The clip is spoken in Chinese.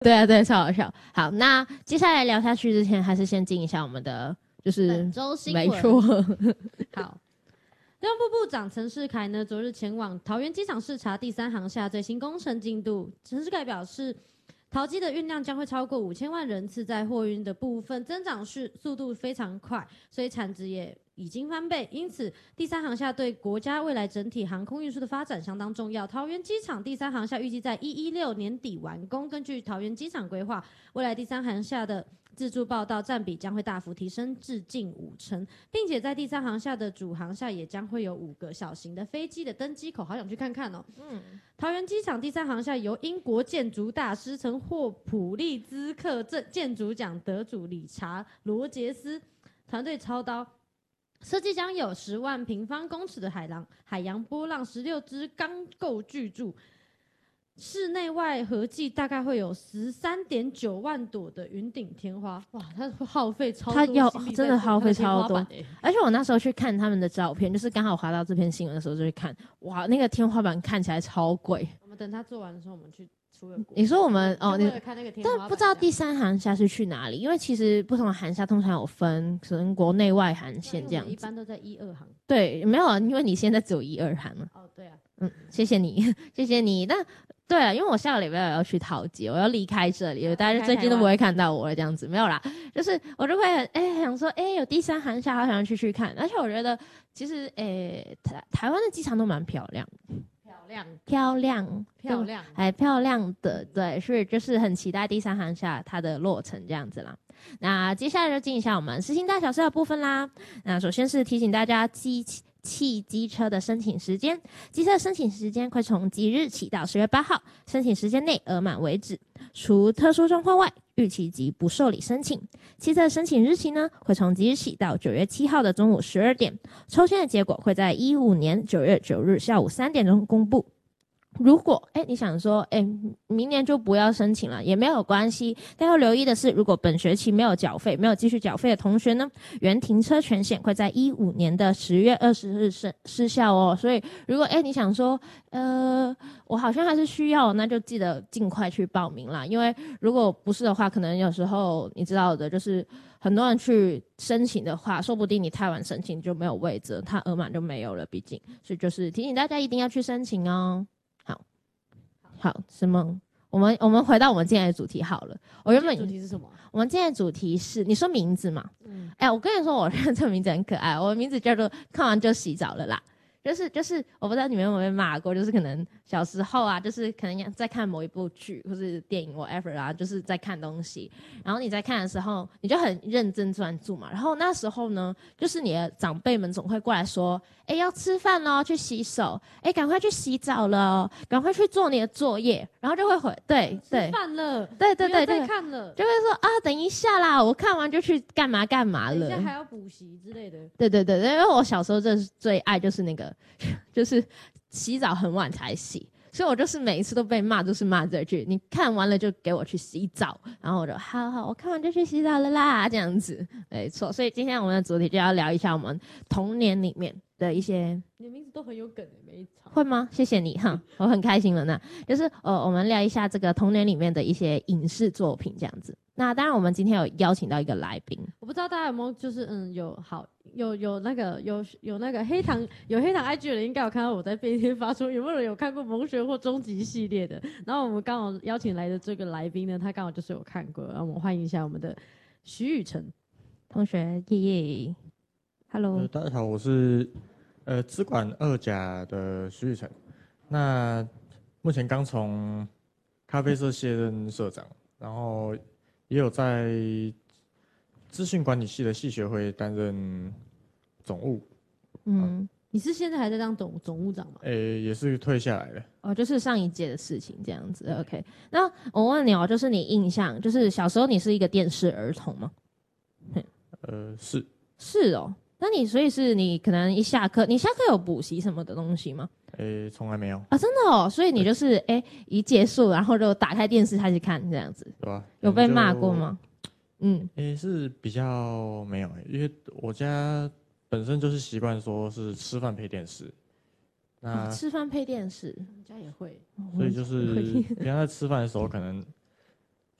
对啊，对，超好笑。好，那接下来聊下去之前，还是先进一下我们的就是本周新闻。 没错。 好，交通部部长陈世凯呢，昨日前往桃园机场视察第3航厦最新工程进度。陈世凯表示，桃机的运量将会超过5000万人次，在货运的部分增长速度非常快，所以产值也已经翻倍。因此，第3航厦对国家未来整体航空运输的发展相当重要。桃园机场第3航厦预计在116年底完工。根据桃园机场规划，未来第3航厦的自助报到占比将会大幅提升至近50%，并且在第3航厦的主航厦也将会有5个小型的飞机的登机口，好想去看看哦。桃园机场第3航厦由英国建筑大师曾获普利兹克建筑奖得主理查·罗杰斯团队操刀。设计将有10万平方公尺的海洋波浪，16只钢构巨柱，室内外合计大概会有13.9万朵的云顶天花。哇，它耗费超多， 它要真的耗费超多。而且我那时候去看他们的照片，就是刚好滑到这篇新闻的时候就去看，哇，那个天花板看起来超贵。 我们等它做完的时候，我们去。 你说我们哦，你看那个天花板， 但不知道第3航厦是去哪里，因为其实不同的航厦通常有分，可能国内外航线这样子。 一般都在1、2航。 对，没有啊，因为你现在只有1、2航了。 哦，对啊， 谢谢你，谢谢你。但对啊，因为我下个礼拜要去桃机，我要离开这里，大家最近都不会看到我了，这样子没有啦。就是我就会想说，有第3航厦，好想去看。而且我觉得其实台湾的机场都蛮漂亮的。漂亮，还漂亮的，对，所以就是很期待第3航厦它的落成这样子啦。那接下来就进一下我们实行大小事的部分啦。那首先是提醒大家机车的申请时间，机车申请时间会从即日起到10月8号，申请时间内额满为止，除特殊状况外，逾期及不受理申请。汽车申请日期呢，会从即日起到9月7号的中午12点，抽签的结果会在15年9月9日下午3点钟公布。如果你想说明年就不要申请了也没有关系，但要留意的是，如果本学期没有缴费，没有继续缴费的同学呢，原停车权限会在15年的10月20日失效哦。所以如果你想说我好像还是需要，那就记得尽快去报名啦，因为如果不是的话，可能有时候你知道的，就是很多人去申请的话，说不定你太晚申请就没有位置，他额满就没有了，毕竟，所以就是提醒大家一定要去申请哦。好，什么？我们回到我们今天的主题好了。我原本主题是什么？ 我们今天的主题是你说名字嘛？我跟你说，我这个名字很可爱，我的名字叫做看完就洗澡了啦。就是我不知道你们有没有被骂过，就是可能小时候啊，就是可能在看某一部剧或是电影 whatever 啊，就是在看东西，然后你在看的时候你就很认真专注嘛，然后那时候呢，就是你的长辈们总会过来说，要吃饭咯，去洗手，赶快去洗澡了，赶快去做你的作业，然后就会对吃饭了， 对， 不要再看了， 就会说啊，等一下啦，我看完就去干嘛干嘛了， 等一下还要补习之类的。 对，因为我小时候最爱就是那个就是洗澡很晚才洗，所以我就是每一次都被骂，就是骂这句，你看完了就给我去洗澡，然后我就好，我看完就去洗澡了啦，这样子，没错。所以今天我们的主题就要聊一下我们童年里面的一些， 你的名字都很有梗的，每一场会吗？谢谢你哈，我很开心了呢。就是我们聊一下这个童年里面的一些影视作品这样子。那当然，我们今天有邀请到一个来宾， 我不知道大家有没有就是有那个黑糖IG 的人应该有看到我在飞天发出，有没有人有看过萌学或终极系列的？然后我们刚好邀请来的这个来宾呢，他刚好就是有看过，让我们欢迎一下我们的徐宇辰同学，耶 ，Hello， 大家好，我是资管2甲的徐宇辰，那目前刚从咖啡社卸任社长，然后也有在资讯管理系的系学会担任总务。 你是现在还在当总务长吗？ 也是退下来了。 就是上一届的事情这样子。OK， 那我问你就是你印象，就是小时候你是一个电视儿童吗？ 是。 是哦，那你所以是你可能你下课有补习什么的东西吗？ 从来没有啊，真的哦，所以你就是一结束然后就打开电视开始看这样子， 对吧？ 有被骂过吗？ 是比较没有因为我家本身就是习惯说是吃饭配电视，那吃饭配电视， 我们家也会， 所以就是平常在吃饭的时候，可能